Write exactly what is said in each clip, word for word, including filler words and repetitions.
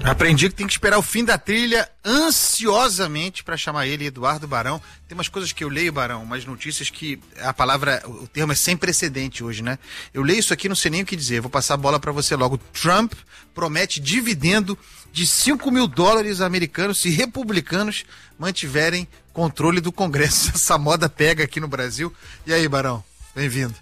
Aprendi que tem que esperar o fim da trilha ansiosamente para chamar ele, Eduardo Barão. Tem umas coisas que eu leio, Barão, umas notícias que a palavra, o termo é sem precedente hoje, né? Eu leio isso aqui, não sei nem o que dizer, vou passar a bola para você logo. Trump promete dividendo de cinco mil dólares americanos se republicanos mantiverem controle do Congresso. Essa moda pega aqui no Brasil. E aí, Barão? Bem-vindo.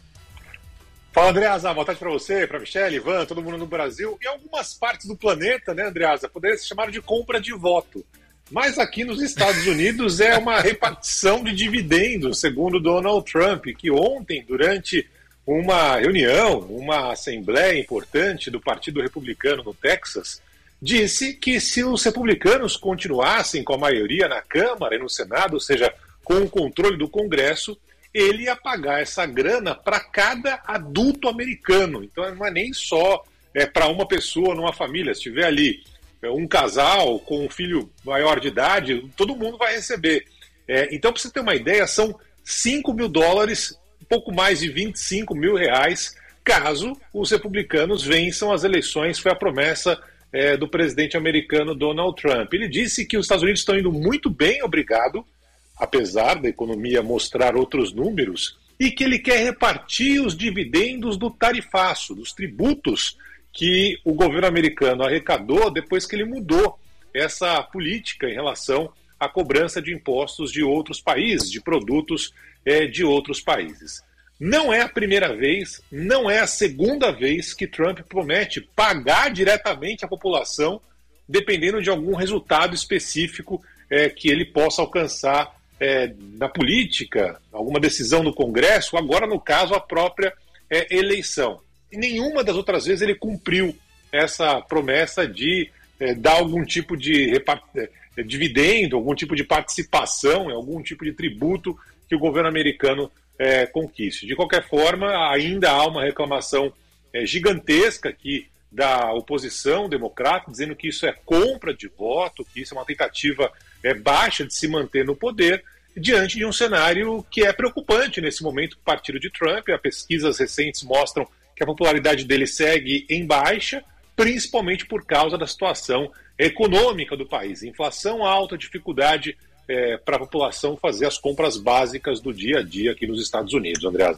Fala, Andreasa, boa tarde para você, para Michele, Ivan, todo mundo no Brasil e algumas partes do planeta, né, Andreasa, poderia ser chamado de compra de voto. Mas aqui nos Estados Unidos é uma repartição de dividendos, segundo Donald Trump, que ontem, durante uma reunião, uma assembleia importante do Partido Republicano no Texas, disse que se os republicanos continuassem com a maioria na Câmara e no Senado, ou seja, com o controle do Congresso, ele ia pagar essa grana para cada adulto americano. Então não é nem só é, para uma pessoa numa família. Se tiver ali é, um casal com um filho maior de idade, todo mundo vai receber. É, então, para você ter uma ideia, são cinco mil dólares, um pouco mais de vinte e cinco mil reais, caso os republicanos vençam as eleições. Foi a promessa é, do presidente americano Donald Trump. Ele disse que os Estados Unidos estão indo muito bem, obrigado, apesar da economia mostrar outros números, e que ele quer repartir os dividendos do tarifaço, dos tributos que o governo americano arrecadou depois que ele mudou essa política em relação à cobrança de impostos de outros países, de produtos é, de outros países. Não é a primeira vez, não é a segunda vez que Trump promete pagar diretamente a população, dependendo de algum resultado específico é, que ele possa alcançar É, na política, alguma decisão do Congresso, agora no caso a própria é, eleição. E nenhuma das outras vezes ele cumpriu essa promessa de é, dar algum tipo de repart... é, dividendo, algum tipo de participação, algum tipo de tributo que o governo americano é, conquiste. De qualquer forma, ainda há uma reclamação é, gigantesca aqui da oposição democrata, dizendo que isso é compra de voto, que isso é uma tentativa é, baixa de se manter no poder, diante de um cenário que é preocupante nesse momento para o partido de Trump. As pesquisas recentes mostram que a popularidade dele segue em baixa, principalmente por causa da situação econômica do país. Inflação alta, dificuldade é, para a população fazer as compras básicas do dia a dia aqui nos Estados Unidos. Andreasa.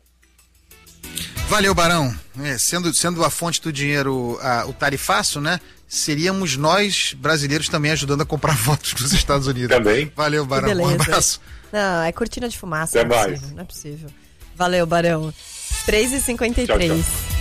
Valeu, Barão. É, sendo, sendo a fonte do dinheiro a, o tarifaço, né? Seríamos nós, brasileiros, também ajudando a comprar votos nos Estados Unidos. Também. Valeu, Barão. Um abraço. Não, é cortina de fumaça. Até não é mais. possível, não é possível. Valeu, Barão. três e cinquenta e três. Tchau, tchau.